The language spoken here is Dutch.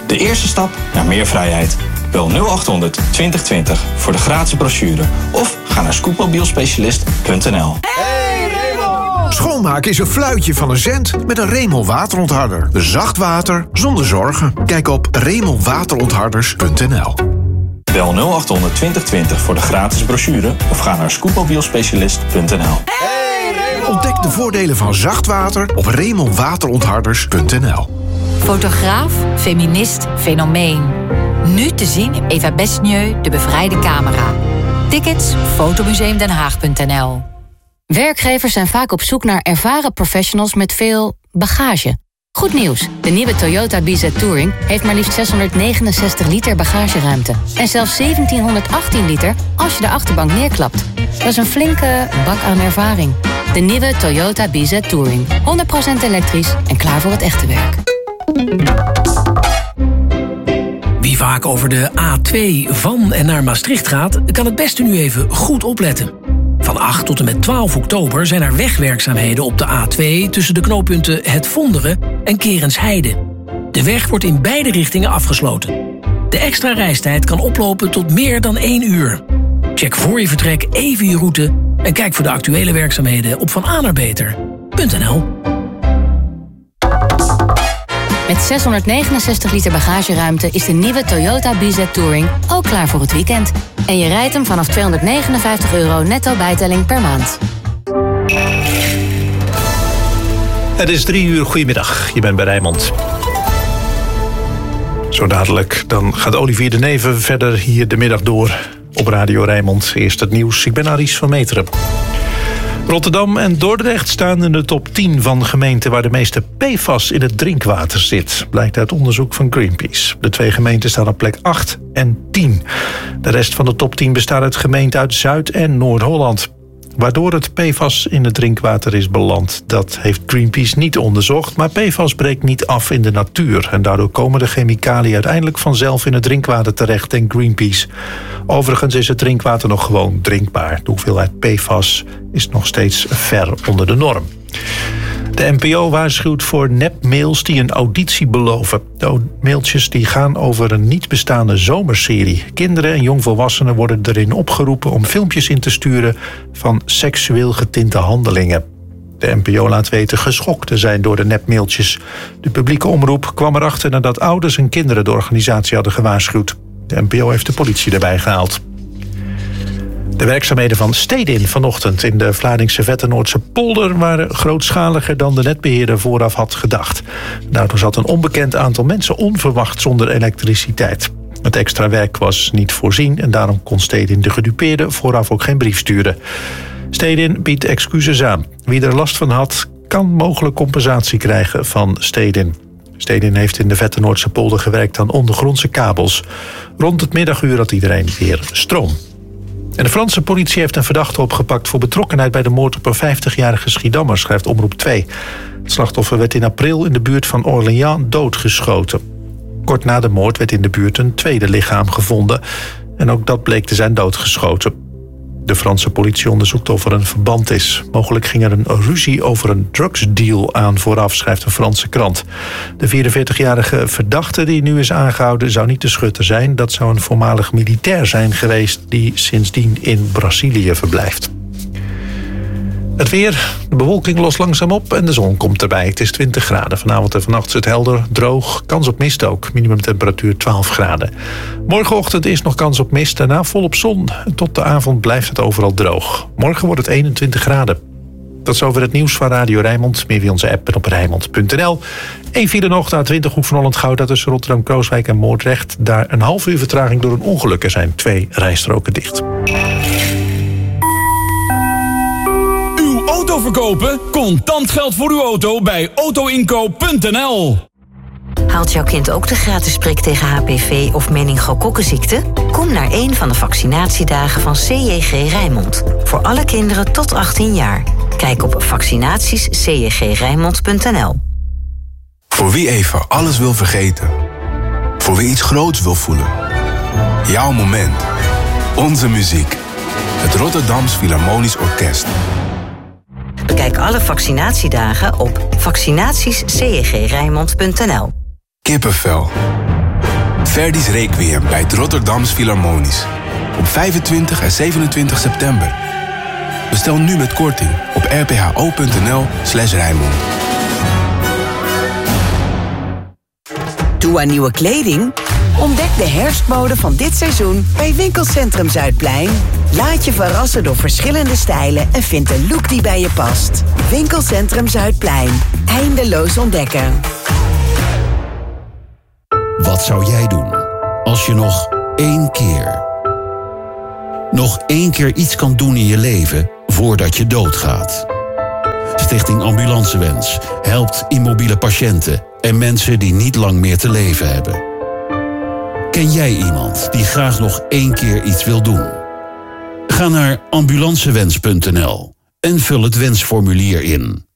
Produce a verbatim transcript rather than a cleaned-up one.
De eerste stap naar meer vrijheid. Bel nul achthonderd twintig twintig voor de gratis brochure. Of ga naar scootmobielspecialist punt n l. Hey Remel! Schoonmaken is een fluitje van een cent met een Remel waterontharder. Zacht water zonder zorgen. Kijk op remel waterontharders punt n l. Bel nul achthonderd twintig twintig voor de gratis brochure of ga naar scootmobielspecialist punt n l. Hey Remel! Ontdek de voordelen van zacht water op remel waterontharders punt n l. Fotograaf, feminist, fenomeen. Nu te zien in Eva Besnieu, de bevrijde camera. Tickets, fotomuseum den haag punt n l. Werkgevers zijn vaak op zoek naar ervaren professionals met veel bagage. Goed nieuws, de nieuwe Toyota B Z Touring heeft maar liefst zeshonderdnegenenzestig liter bagageruimte. En zelfs zeventienhonderdachttien liter als je de achterbank neerklapt. Dat is een flinke bak aan ervaring. De nieuwe Toyota B Z Touring. honderd procent elektrisch en klaar voor het echte werk. Wie vaak over de A twee van en naar Maastricht gaat, kan het beste nu even goed opletten. Van acht tot en met twaalf oktober zijn er wegwerkzaamheden op de A twee tussen de knooppunten Het Vonderen en Kerensheide. De weg wordt in beide richtingen afgesloten. De extra reistijd kan oplopen tot meer dan één uur. Check voor je vertrek even je route en kijk voor de actuele werkzaamheden op van a naar beter punt n l. Met zeshonderdnegenenzestig liter bagageruimte is de nieuwe Toyota B Z Touring ook klaar voor het weekend. En je rijdt hem vanaf tweehonderdnegenenvijftig euro netto bijtelling per maand. Het is drie uur, goedemiddag. Je bent bij Rijnmond. Zo dadelijk, dan gaat Olivier de Neven verder hier de middag door op Radio Rijnmond. Eerst het nieuws, ik ben Aries van Meteren. Rotterdam en Dordrecht staan in de top tien van gemeenten waar de meeste P F A S in het drinkwater zit. Blijkt uit onderzoek van Greenpeace. De twee gemeenten staan op plek acht en tien. De rest van de top tien bestaat uit gemeenten uit Zuid- en Noord-Holland. Waardoor het P F A S in het drinkwater is beland, dat heeft Greenpeace niet onderzocht. Maar P F A S breekt niet af in de natuur. En daardoor komen de chemicaliën uiteindelijk vanzelf in het drinkwater terecht, denkt Greenpeace. Overigens is het drinkwater nog gewoon drinkbaar. De hoeveelheid P F A S is nog steeds ver onder de norm. De N P O waarschuwt voor nepmails die een auditie beloven. De mailtjes die gaan over een niet bestaande zomerserie. Kinderen en jongvolwassenen worden erin opgeroepen om filmpjes in te sturen van seksueel getinte handelingen. De N P O laat weten geschokt te zijn door de nepmailtjes. De publieke omroep kwam erachter nadat ouders en kinderen de organisatie hadden gewaarschuwd. De N P O heeft de politie erbij gehaald. De werkzaamheden van Stedin vanochtend in de Vlaardingse Vettenoordse polder waren grootschaliger dan de netbeheerder vooraf had gedacht. Daardoor zat een onbekend aantal mensen onverwacht zonder elektriciteit. Het extra werk was niet voorzien en daarom kon Stedin de gedupeerde vooraf ook geen brief sturen. Stedin biedt excuses aan. Wie er last van had, kan mogelijk compensatie krijgen van Stedin. Stedin heeft in de Vettenoordse polder gewerkt aan ondergrondse kabels. Rond het middaguur had iedereen weer stroom. En de Franse politie heeft een verdachte opgepakt voor betrokkenheid bij de moord op een vijftigjarige Schiedammer, schrijft Omroep twee. Het slachtoffer werd in april in de buurt van Orléans doodgeschoten. Kort na de moord werd in de buurt een tweede lichaam gevonden en ook dat bleek te zijn doodgeschoten. De Franse politie onderzoekt of er een verband is. Mogelijk ging er een ruzie over een drugsdeal aan vooraf, schrijft een Franse krant. De vierenveertigjarige verdachte die nu is aangehouden zou niet de schutter zijn. Dat zou een voormalig militair zijn geweest die sindsdien in Brazilië verblijft. Het weer, de bewolking lost langzaam op en de zon komt erbij. Het is twintig graden. Vanavond en vannacht is het helder, droog, kans op mist ook. Minimumtemperatuur twaalf graden. Morgenochtend is nog kans op mist, daarna volop zon. Tot de avond blijft het overal droog. Morgen wordt het eenentwintig graden. Tot zover het nieuws van Radio Rijnmond. Meer via onze app en op rijnmond punt n l. Eén file nog, de A twintig Hoek van Holland-Gouda tussen Rotterdam-Krooswijk en Moordrecht. Daar een half uur vertraging door een ongeluk. Er zijn twee rijstroken dicht. Auto verkopen? Contant geld voor uw auto bij auto inkoop punt n l. Haalt jouw kind ook de gratis prik tegen H P V of meningokokkenziekte? Kom naar een van de vaccinatiedagen van C J G Rijnmond. Voor alle kinderen tot achttien jaar. Kijk op vaccinaties c j g rijnmond punt n l. Voor wie even alles wil vergeten. Voor wie iets groots wil voelen. Jouw moment. Onze muziek. Het Rotterdams Philharmonisch Orkest. Bekijk alle vaccinatiedagen op vaccinaties c j g rijnmond punt n l. Kippenvel. Verdi's Requiem bij het Rotterdams Philharmonisch. Op vijfentwintig en zevenentwintig september. Bestel nu met korting op rpho.nl slash Rijnmond. Toe aan nieuwe kleding? Ontdek de herfstmode van dit seizoen bij Winkelcentrum Zuidplein. Laat je verrassen door verschillende stijlen en vind een look die bij je past. Winkelcentrum Zuidplein. Eindeloos ontdekken. Wat zou jij doen als je nog één keer... nog één keer iets kan doen in je leven voordat je doodgaat? Stichting Ambulancewens helpt immobiele patiënten en mensen die niet lang meer te leven hebben. Ken jij iemand die graag nog één keer iets wil doen? Ga naar ambulancewens punt n l en vul het wensformulier in.